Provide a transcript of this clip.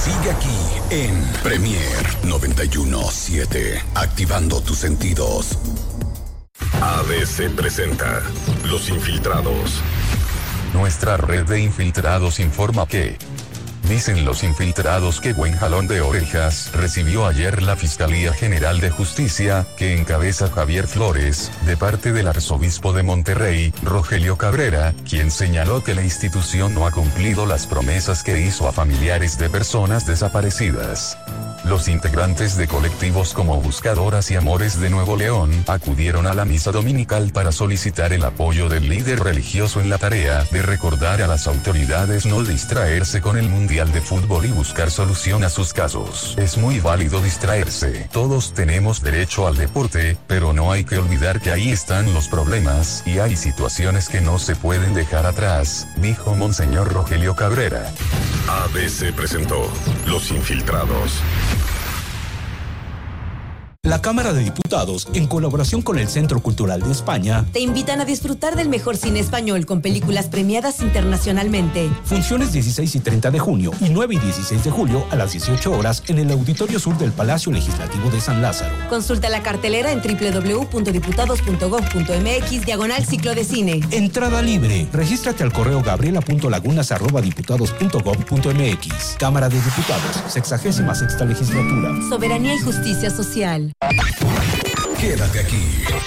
Sigue aquí en Premier 91.7, activando tus sentidos. ABC presenta Los Infiltrados. Nuestra red de infiltrados informa que dicen los infiltrados que buen jalón de orejas recibió ayer la Fiscalía General de Justicia, que encabeza Javier Flores, de parte del arzobispo de Monterrey, Rogelio Cabrera, quien señaló que la institución no ha cumplido las promesas que hizo a familiares de personas desaparecidas. Los integrantes de colectivos como Buscadoras y Amores de Nuevo León acudieron a la misa dominical para solicitar el apoyo del líder religioso en la tarea de recordar a las autoridades no distraerse con el Mundial de Fútbol y buscar solución a sus casos. Es muy válido distraerse, todos tenemos derecho al deporte, pero no hay que olvidar que ahí están los problemas y hay situaciones que no se pueden dejar atrás, dijo Monseñor Rogelio Cabrera. ABC presentó Los Infiltrados. La Cámara de Diputados, en colaboración con el Centro Cultural de España, te invitan a disfrutar del mejor cine español con películas premiadas internacionalmente. Funciones 16 y 30 de junio y 9 y 16 de julio a las 18 horas en el Auditorio Sur del Palacio Legislativo de San Lázaro. Consulta la cartelera en www.diputados.gov.mx/ciclo de cine. Entrada libre. Regístrate al correo gabriela.lagunas@diputados.gov.mx. Cámara de Diputados, 66ª legislatura. Soberanía y justicia social. Quédate aquí.